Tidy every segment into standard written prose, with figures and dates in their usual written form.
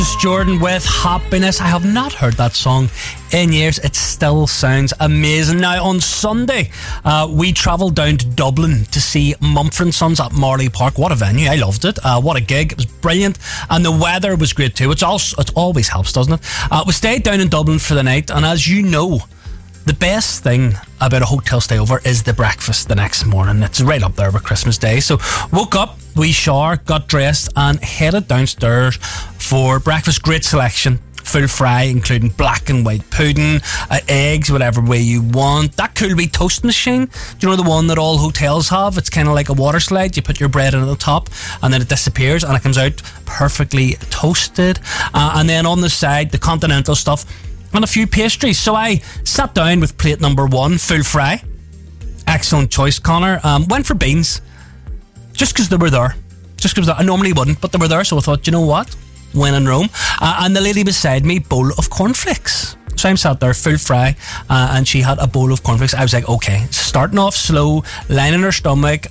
Jordan with Happiness. I have not heard that song in years. It still sounds amazing. Now, on Sunday, we travelled down to Dublin to see Mumford & Sons at Marley Park. What a venue. I loved it. What a gig. It was brilliant. And the weather was great too, which also, it always helps, doesn't it? We stayed down in Dublin for the night, and as you know, the best thing about a hotel stay over is the breakfast the next morning. It's right up there with Christmas Day. So woke up, we showered, got dressed and headed downstairs for breakfast. Great selection, full fry, including black and white pudding, eggs, whatever way you want. That cool wee toast machine, do you know the one that all hotels have? It's kind of like a water slide. You put your bread in at the top and then it disappears and it comes out perfectly toasted. And then on the side, the continental stuff and a few pastries. So I sat down with plate number 1, full fry. Excellent choice, Connor. Went for beans, just because they were there. Just because I normally wouldn't, but they were there, so I thought, you know what? When in Rome. And the lady beside me, bowl of cornflakes. So I'm sat there, full fry, and she had a bowl of cornflakes. I was like, okay, starting off slow, lining her stomach.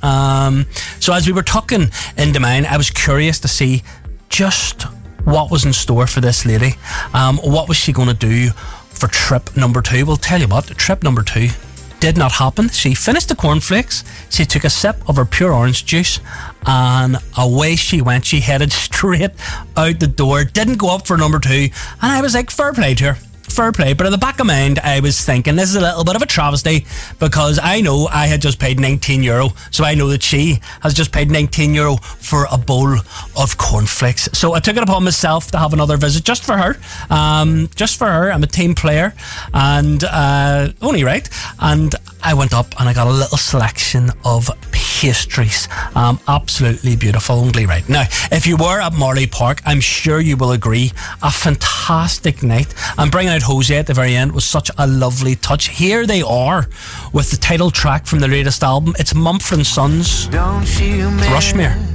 So as we were tucking into mine, I was curious to see just what was in store for this lady. What was she going to do for trip number 2? Well, tell you what, trip number 2 did not happen. She finished the cornflakes, she took a sip of her pure orange juice, and away she went. She headed straight out the door, didn't go up for number 2, and I was like, fair play to her. Fair play. But in the back of my mind, I was thinking this is a little bit of a travesty, because I know I had just paid €19, so I know that she has just paid €19 for a bowl of cornflakes. So I took it upon myself to have another visit just for her. Just for her. I'm a team player, and only right. And I went up and I got a little selection of pastries. Absolutely beautiful. Only right. Now, if you were at Marley Park, I'm sure you will agree, a fantastic night. And bringing out Jose at the very end was such a lovely touch. Here they are with the title track from the latest album. It's Mumford & Sons, Rushmere.